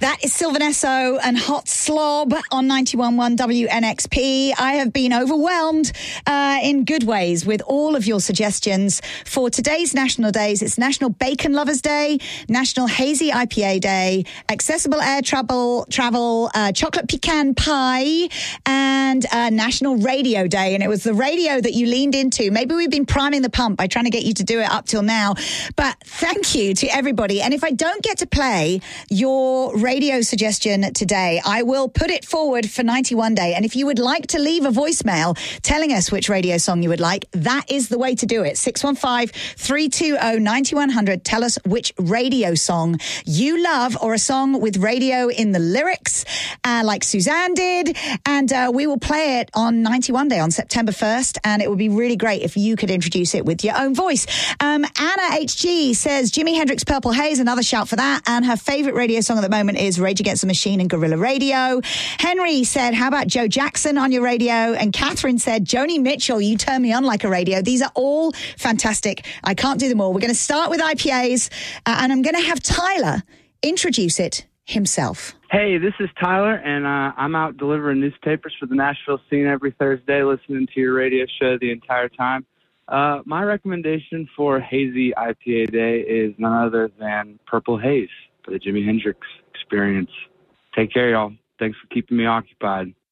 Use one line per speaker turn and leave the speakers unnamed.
That is Sylvan Esso and Hot Slob on 91.1 WNXP. I have been overwhelmed in good ways with all of your suggestions for today's national days. It's National Bacon Lovers Day, National Hazy IPA Day, Accessible Air Travel, Chocolate Pecan Pie, and National Radio Day. And it was the radio that you leaned into. Maybe we've been priming the pump by trying to get you to do it up till now. But thank you to everybody. And if I don't get to play your radio suggestion today, I will put it forward for 91 Day. And if you would like to leave a voicemail telling us which radio song you would like, that is the way to do it. 615-320-9100. Tell us which radio song you love, or a song with radio in the lyrics, like Suzanne did. And we will play it on 91 Day on September 1st. And it would be really great if you could introduce it with your own voice. Anna HG says Jimi Hendrix Purple Haze, another shout for that. And her favorite radio song at the moment is Rage Against the Machine and Guerrilla Radio. Henry said, how about Joe Jackson on your radio? And Catherine said, Joni Mitchell, You Turn Me On Like a Radio. These are all fantastic. I can't do them all. We're going to start with IPAs, and I'm going to have Tyler introduce it himself.
Hey, this is Tyler, and I'm out delivering newspapers for the Nashville scene every Thursday, listening to your radio show the entire time. My recommendation for Hazy IPA Day is none other than Purple Haze by the Jimi Hendrix Experience. Take care, y'all. Thanks for keeping me occupied.